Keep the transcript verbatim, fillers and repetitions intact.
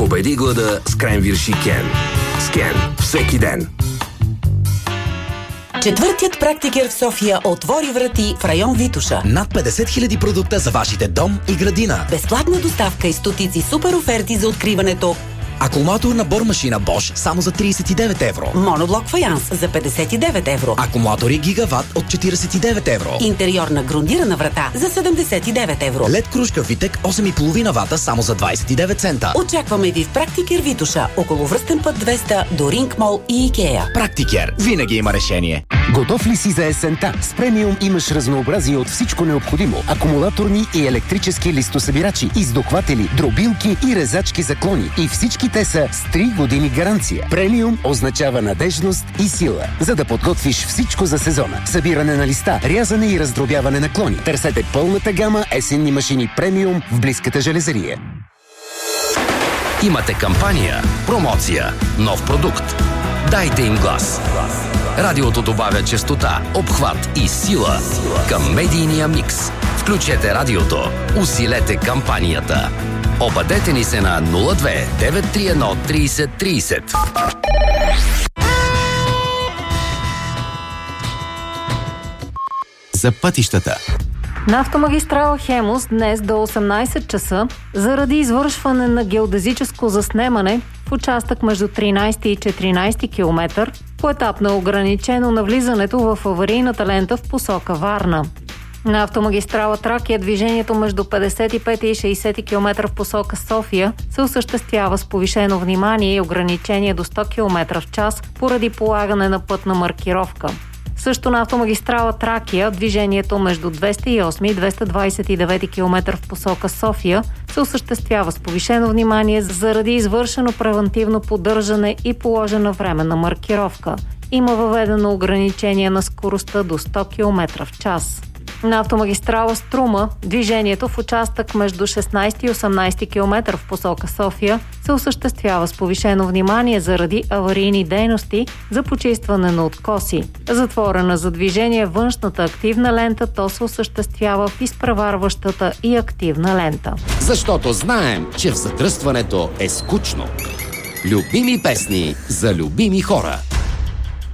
Победи глада с кренвирши Кен. С Кен всеки ден. Четвъртият практикер в София отвори врати в район Витоша. Над петдесет хиляди продукта за вашите дом и градина. Безплатна доставка и стотици супер оферти за откриването. Акумулатор на бормашина Bosch само за тридесет и девет евро. Моноблок фаянс за петдесет и девет евро. Акумулатори Гигават от четиридесет и девет евро. Интериорна грундирана врата за седемдесет и девет евро. Лед кружка Витек осем и половина вата само за двадесет и девет цента. Очакваме ви в Практикер Витоша, около Връстен път двеста до Ринг Мол и Икеа. Практикер винаги има решение. Готов ли си за есента? С премиум имаш разнообразие от всичко необходимо. Акумулаторни и електрически листосъбирачи, издухватели, дробилки и резачки за клони. И всички те са с три години гаранция. Премиум означава надежност и сила, за да подготвиш всичко за сезона. Събиране на листа, рязане и раздробяване на клони. Търсете пълната гама есенни машини премиум в близката железария. Имате кампания, промоция, нов продукт. Дайте им глас. Радиото добавя честота, обхват и сила към медийния микс. Включете радиото. Усилете кампанията. Обадете ни се на нула две девет три едно тридесет тридесет. За пътищата. На автомагистрала Хемус днес до осемнадесет часа заради извършване на геодезическо заснемане в участък между тринадесети и четиринадесети километър поетапно е ограничено навлизането в аварийната лента в посока Варна. На автомагистрала Тракия движението между петдесет и пети и шейсети километра в посока София се осъществява с повишено внимание и ограничение до сто километра в час поради полагане на пътна маркировка. Също на автомагистрала Тракия движението между двеста и осми и двеста двадесет и девети километра в посока София се осъществява с повишено внимание заради извършено превантивно поддържане и положена временна маркировка. Има въведено ограничение на скоростта до сто километра в час. На автомагистрала Струма движението в участък между шестнадесети и осемнадесети километра в посока София се осъществява с повишено внимание заради аварийни дейности за почистване на откоси. Затворена за движение външната активна лента, то се осъществява в изпреварващата и активна лента. Защото знаем, че в задръстването е скучно. Любими песни за любими хора.